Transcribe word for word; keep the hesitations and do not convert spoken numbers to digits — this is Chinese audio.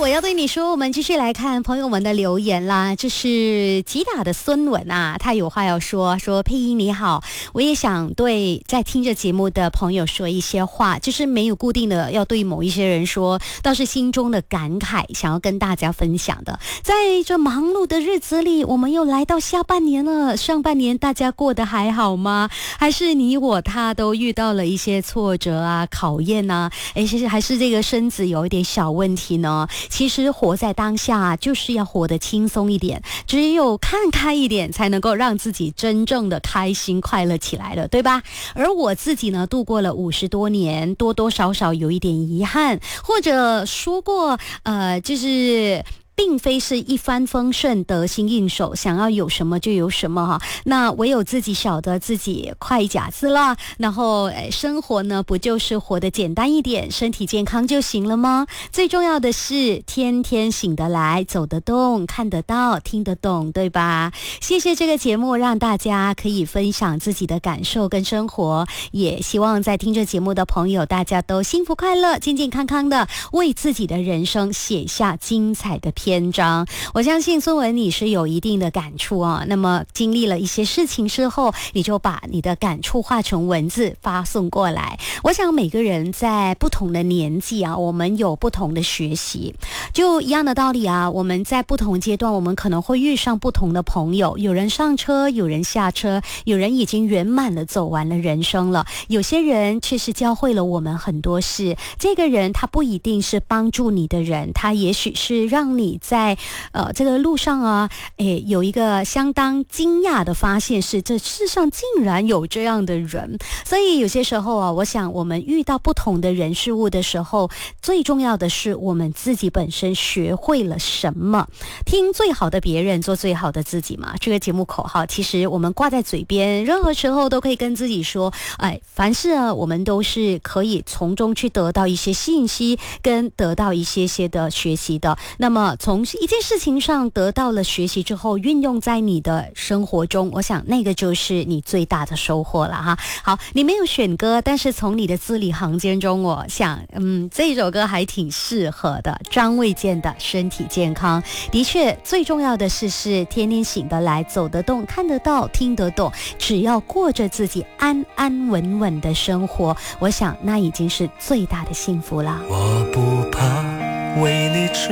我要对你说，我们继续来看朋友们的留言啦。这是吉打的孙文啊，他有话要说，说佩英你好，我也想对在听着节目的朋友说一些话，就是没有固定的要对某一些人说，倒是心中的感慨想要跟大家分享的。在这忙碌的日子里，我们又来到下半年了，上半年大家过得还好吗？还是你我他都遇到了一些挫折啊、考验啊，诶，其实还是这个身子有一点小问题呢？其实活在当下就是要活得轻松一点，只有看开一点才能够让自己真正的开心快乐起来了，对吧？而我自己呢，度过了五十多年，多多少少有一点遗憾，或者说过呃就是并非是一帆风顺得心应手，想要有什么就有什么哈。那唯有自己晓得自己快甲子了，然后生活呢不就是活得简单一点，身体健康就行了吗？最重要的是天天醒得来，走得动，看得到，听得懂，对吧？谢谢这个节目让大家可以分享自己的感受跟生活，也希望在听这节目的朋友大家都幸福快乐，健健康康的为自己的人生写下精彩的篇章。我相信孙文你是有一定的感触啊，那么经历了一些事情之后，你就把你的感触化成文字发送过来。我想每个人在不同的年纪啊，我们有不同的学习，就一样的道理啊，我们在不同阶段我们可能会遇上不同的朋友，有人上车，有人下车，有人已经圆满的走完了人生了，有些人却是教会了我们很多事。这个人他不一定是帮助你的人，他也许是让你在呃这个路上啊，诶有一个相当惊讶的发现，是这世上竟然有这样的人。所以有些时候啊，我想我们遇到不同的人事物的时候，最重要的是我们自己本身学会了什么。听最好的别人，做最好的自己嘛，这个节目口号其实我们挂在嘴边，任何时候都可以跟自己说，哎，凡事啊我们都是可以从中去得到一些信息，跟得到一些些的学习的。那么从一件事情上得到了学习之后，运用在你的生活中，我想那个就是你最大的收获了哈。好，你没有选歌，但是从你的字里行间中，我想嗯这首歌还挺适合的，张卫健的身体健康。的确最重要的是是天天醒得来，走得动，看得到，听得懂，只要过着自己安安稳稳的生活，我想那已经是最大的幸福了。 我不怕为你